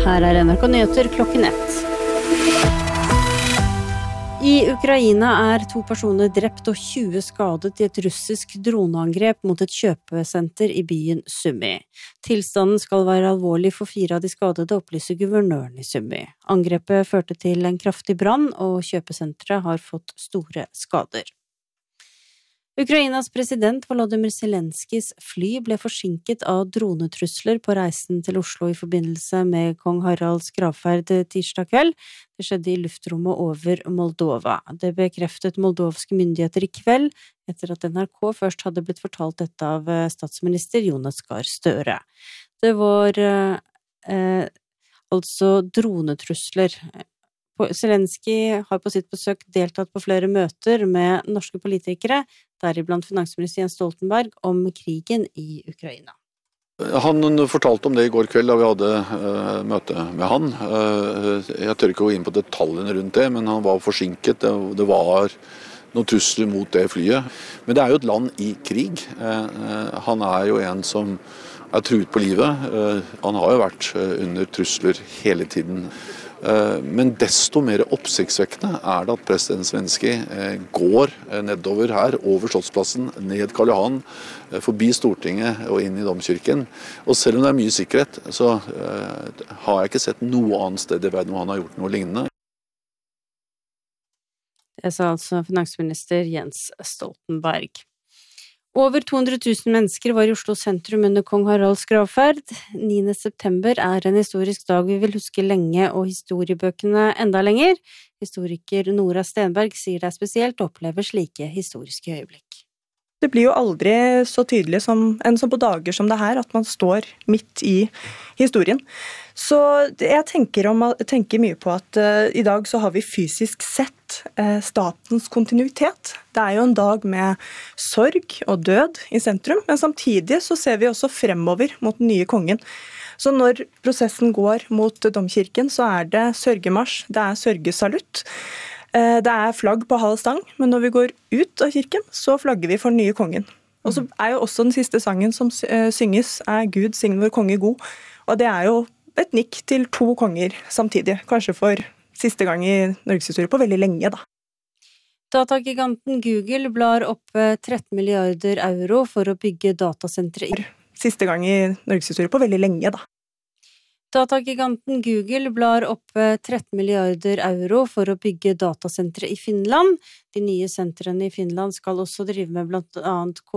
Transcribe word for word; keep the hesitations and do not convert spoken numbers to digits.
Her er N R K Nyheter klokken ett. I Ukraina er to personer drept og tjue skadet i et russisk droneangrep mot et kjøpesenter i byen Sumy. Tilstanden skal være alvorlig for fire av de skadede, opplyser guvernøren i Sumy. Angrepet førte til en kraftig brann, og kjøpesenteret har fått store skader. Ukrainas president Volodymyr Zelenskyjs fly ble forsinket av dronetrusler på reisen til Oslo i forbindelse med kong Haralds gravferd tirsdag kveld. Det skjedde i luftrommet over Moldova. Det bekreftet moldovske myndigheter i kveld, etter at N R K først hadde blitt fortalt dette av statsminister Jonas Gahr Støre. Det var eh, altså dronetrusler. Zelenskyj har på sitt besøk deltatt på flere møter med norske politikere, deriblant finansminister Jens Stoltenberg, om krigen i Ukraina. Han fortalte om det i går kveld da vi hadde uh, møte med han. Uh, jeg tør ikke gå inn på detaljene rundt det, men han var forsinket. Det, det var noen trusler mot det flyet. Men det er jo et land i krig. Uh, uh, han er jo en som er truet på livet. Uh, han har jo vært uh, under trusler hele tiden. Men desto mer oppsiktsvekkende er det at president Zelenskyj går nedover her, over Slottsplassen, ned Karl Johan, forbi Stortinget og inn i Domkirken. Og selv om det er mye sikkerhet, så har jeg ikke sett noe annet sted i verden hvor han har gjort noe lignende. Det sa altså finansminister Jens Stoltenberg. Over to hundre tusen mennesker var i Oslo sentrum under kong Haralds gravferd. niende september er en historisk dag vi vil huske lenge, og historiebøkene enda lenger. Historiker Nora Stenberg sier det er spesielt å oppleve slike historiske øyeblikk. Det blir jo aldri så tydelig som, enn som på dager som det her, at man står midt i historien. Så jeg tenker, om, tenker mye på at uh, i dag så har vi fysisk sett uh, statens kontinuitet. Det er jo en dag med sorg og død i sentrum, men samtidig så ser vi også fremover mot den nye kongen. Så når prosessen går mot domkirken, så er det sørgemarsj, det er sørgesalutt. Det er flagg på halv stang, men når vi går ut av kirken, så flagger vi for den nye kongen. Og så er jo også den siste sangen som synges, er Gud signe vår konge god. Og det er jo et nikk til to konger samtidig, kanskje for siste gang i Norges historie på veldig lenge, da. Datagiganten Google blar opp tretten milliarder euro for å bygge datasentre i Siste gang i Norges historie på veldig lenge, da. Datagiganten Google blar opp tretten milliarder euro for å bygge datasentre i Finland. De nye sentrene i Finland skal også drive med blant annet